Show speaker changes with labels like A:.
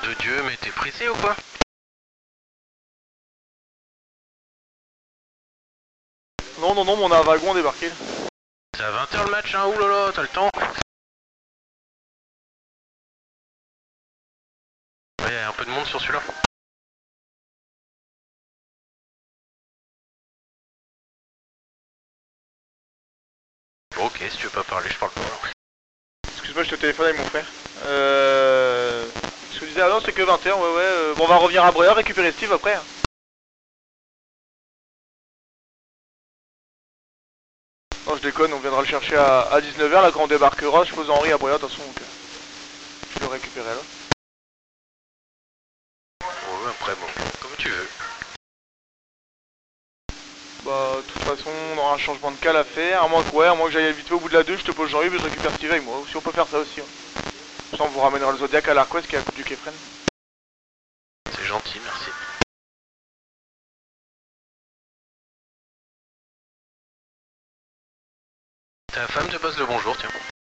A: de Dieu, mais t'es pressé ou quoi?
B: Non, non, non, mais on a un wagon débarqué.
A: C'est à 20h le match, hein, oulala, t'as le temps. Ouais, y'a un peu de monde sur celui-là. Bon, ok, si tu veux pas parler, je parle pas.
B: Excuse-moi, je te téléphone avec mon frère. Ce que je disais, ah non, c'est que 20h, ouais, ouais. Bon, on va revenir à Breuer, récupérer Steve après. Hein. Non, je déconne, on viendra le chercher à 19h, là, quand on débarquera, je pose Henri à Breuer, de toute façon, donc je le récupérer là.
A: Ouais, après, bon, comme tu veux.
B: Bah, de toute façon, on aura un changement de cale à faire, à moins que j'aille vite fait au bout de la 2, je te pose Jean-Yves et je récupère Steve avec moi, si on peut faire ça aussi. Hein. Ça, on vous ramènera le Zodiac à l'Arquest qui est à côté du Kefren.
A: C'est gentil, merci. Ta femme te passe le bonjour, tiens.